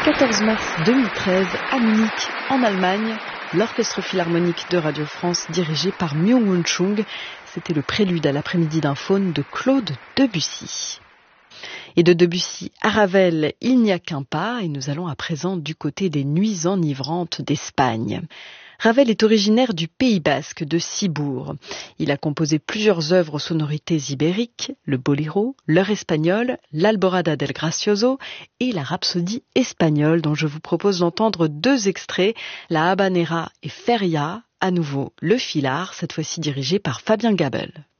14 mars 2013, à Munich, en Allemagne, l'Orchestre Philharmonique de Radio France, dirigé par Myung-Whun Chung. C'était le prélude à l'après-midi d'un faune de Claude Debussy. Et de Debussy à Ravel, il n'y a qu'un pas, et nous allons à présent du côté des nuits enivrantes d'Espagne. Ravel est originaire du Pays Basque, de Ciboure. Il a composé plusieurs œuvres aux sonorités ibériques, le boléro, l'heure espagnole, l'Alborada del Gracioso et la rhapsodie espagnole, dont je vous propose d'entendre deux extraits, la Habanera et Feria, à nouveau le Filard, cette fois-ci dirigé par Fabien Gabel.